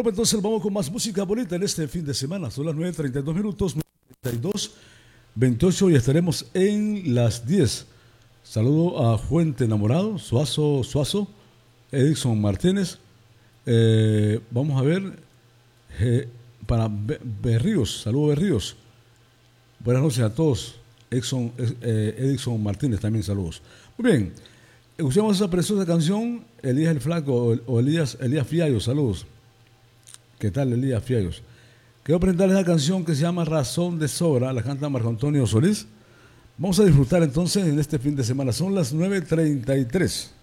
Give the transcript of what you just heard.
pues entonces vamos con más música bonita en este fin de semana. Son las 9:32 minutos, 9:32, 28 y estaremos en las 10. Saludo a Fuente Enamorado, Suazo, Edison Martínez. Vamos a ver, para Berríos, saludo Berríos. Buenas noches a todos. Edison Martínez también saludos. Muy bien, escuchemos esa preciosa canción, Elías el Flaco o Elías Fiallos, saludos. ¿Qué tal, Elías Fiallos? Quiero presentarles la canción que se llama Razón de Sobra, la canta Marco Antonio Solís. Vamos a disfrutar entonces en este fin de semana, son las 9:33.